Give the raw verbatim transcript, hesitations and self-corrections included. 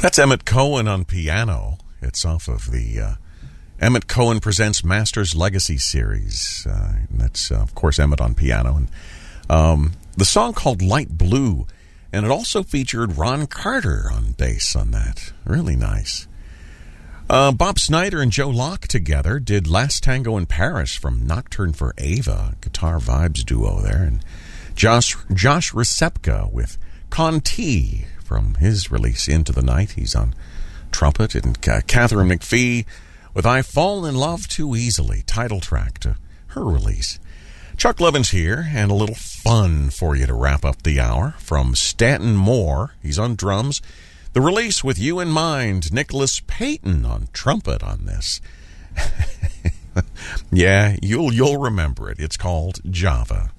That's Emmett Cohen on piano. It's off of the uh, Emmett Cohen Presents Masters Legacy series. Uh, and that's, uh, of course, Emmett on piano. And um, the song called Light Blue. And it also featured Ron Carter on bass on that. Really nice. Uh, Bob Snyder and Joe Locke together did Last Tango in Paris from Nocturne for Ava, guitar vibes duo there. And Josh, Josh Recepka with Conti from his release Into the Night. He's on trumpet. And uh, Catherine McPhee with I Fall in Love Too Easily, title track to her release. Chuck Levins here, and a little fun for you to wrap up the hour from Stanton Moore. He's on drums. The release With You in Mind, Nicholas Payton on trumpet on this. Yeah, you'll you'll remember it. It's called Java.